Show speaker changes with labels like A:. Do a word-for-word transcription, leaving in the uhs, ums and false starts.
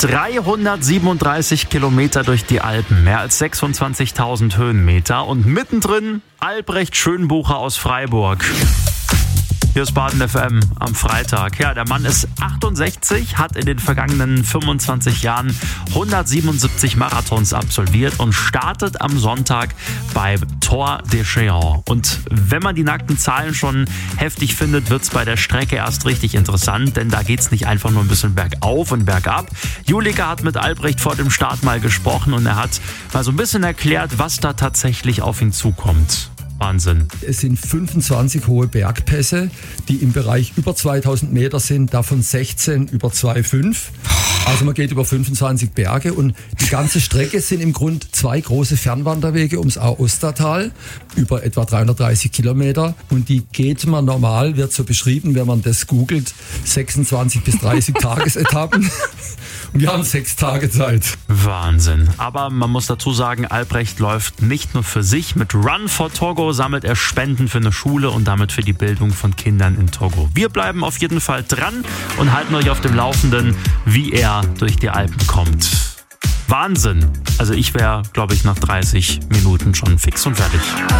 A: dreihundertsiebenunddreißig Kilometer durch die Alpen, mehr als sechsundzwanzigtausend Höhenmeter und mittendrin Albrecht Schönbucher aus Freiburg. Hier ist Baden F M am Freitag. Ja, der Mann ist achtundsechzig, hat in den vergangenen fünfundzwanzig Jahren hundertsiebenundsiebzig Marathons absolviert und startet am Sonntag beim Tor des Géants. Und wenn man die nackten Zahlen schon heftig findet, wird es bei der Strecke erst richtig interessant, denn da geht es nicht einfach nur ein bisschen bergauf und bergab. Julika hat mit Albrecht vor dem Start mal gesprochen und er hat mal so ein bisschen erklärt, was da tatsächlich auf ihn zukommt. Wahnsinn.
B: Es sind fünfundzwanzig hohe Bergpässe, die im Bereich über zweitausend Meter sind, davon sechzehn über zwei Komma fünf. Also man geht über fünfundzwanzig Berge und die ganze Strecke sind im Grunde zwei große Fernwanderwege ums Aostatal über etwa dreihundertdreißig Kilometer und die geht man normal, wird so beschrieben, wenn man das googelt, sechsundzwanzig bis dreißig Tagesetappen. Und wir haben sechs Tage Zeit.
A: Wahnsinn. Aber man muss dazu sagen, Albrecht läuft nicht nur für sich. Mit Run for Togo sammelt er Spenden für eine Schule und damit für die Bildung von Kindern in Togo. Wir bleiben auf jeden Fall dran und halten euch auf dem Laufenden, wie er durch die Alpen kommt. Wahnsinn. Also ich wäre, glaube ich, nach dreißig Minuten schon fix und fertig.